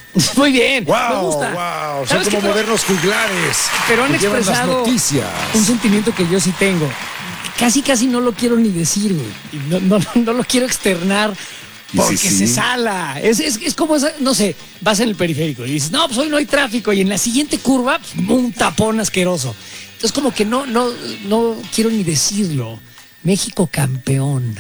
Muy bien, me Wow, gusta. wow, son ¿Sabes como qué? modernos juglares. Pero han que llevan las expresado noticias. un sentimiento que yo sí tengo. Casi no lo quiero ni decir, güey. Y no lo quiero externar porque Sí, sí. se sala. Es como, no sé, vas en el periférico y dices, no, pues hoy no hay tráfico. Y en la siguiente curva, pues, un tapón asqueroso. Entonces como que no quiero ni decirlo. México campeón.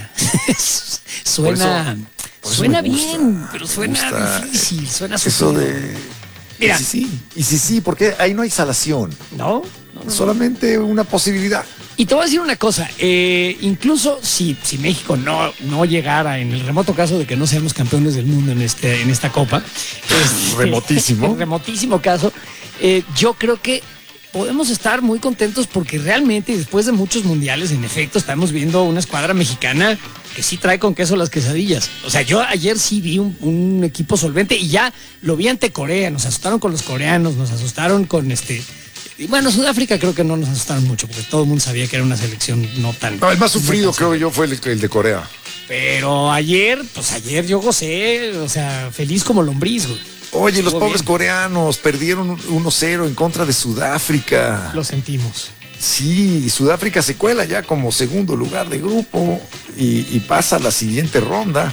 Suena bien, pero suena difícil, suena eso sufrido. de... Mira. Y sí, y sí, porque ahí no hay salación. No. Solamente una posibilidad. Y te voy a decir una cosa, incluso si México no llegara, en el remoto caso de que no seamos campeones del mundo en esta copa, Remotísimo. remotísimo caso, yo creo que podemos estar muy contentos porque realmente después de muchos mundiales, en efecto, estamos viendo una escuadra mexicana que sí trae con queso las quesadillas. O sea, yo ayer sí vi un equipo solvente y ya lo vi ante Corea, nos asustaron con los coreanos, nos asustaron con y bueno, Sudáfrica creo que no nos asustaron mucho porque todo el mundo sabía que era una selección no tan... No, el más sufrido creo yo fue el de Corea. Pero ayer yo gocé, o sea, feliz como lombriz, güey. Oye, los Estuvo pobres bien. Coreanos perdieron 1-0 en contra de Sudáfrica. Lo sentimos. Sí, y Sudáfrica se cuela ya como segundo lugar de grupo y pasa a la siguiente ronda.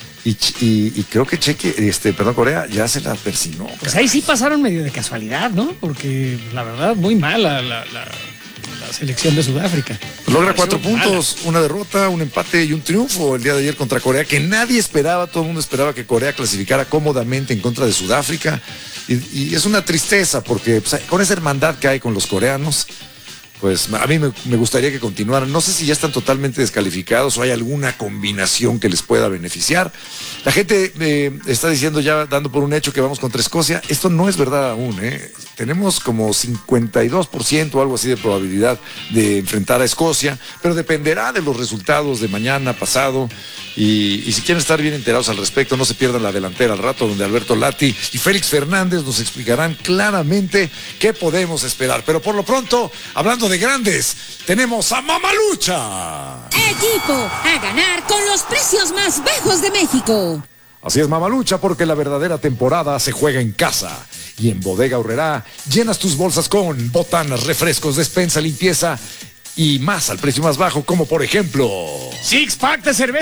Y creo que Corea ya se la persinó. Pues ahí sí pasaron medio de casualidad, ¿no? Porque la verdad, muy mala la selección de Sudáfrica. Logra 4 puntos, una derrota, un empate y un triunfo el día de ayer contra Corea, que nadie esperaba, todo el mundo esperaba que Corea clasificara cómodamente en contra de Sudáfrica. Y es una tristeza porque pues, con esa hermandad que hay con los coreanos, pues a mí me gustaría que continuaran. No sé si ya están totalmente descalificados o hay alguna combinación que les pueda beneficiar. La gente está diciendo ya, dando por un hecho que vamos contra Escocia. Esto no es verdad aún, ¿eh? Tenemos como 52% o algo así de probabilidad de enfrentar a Escocia, pero dependerá de los resultados de mañana, pasado. Y si quieren estar bien enterados al respecto, no se pierdan la delantera al rato, donde Alberto Lati y Félix Fernández nos explicarán claramente qué podemos esperar. Pero por lo pronto, hablando de grandes, tenemos a Mamalucha. Equipo a ganar con los precios más bajos de México. Así es, Mamalucha, porque la verdadera temporada se juega en casa. Y en Bodega Aurrerá llenas tus bolsas con botanas, refrescos, despensa, limpieza y más al precio más bajo, como por ejemplo... Six pack de cerveza.